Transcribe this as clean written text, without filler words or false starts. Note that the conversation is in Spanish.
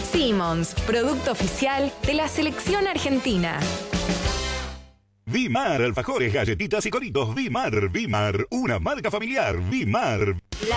Simmons, producto oficial de la selección argentina. Vimar, alfajores, galletitas y coritos. Vimar, una marca familiar. Vimar.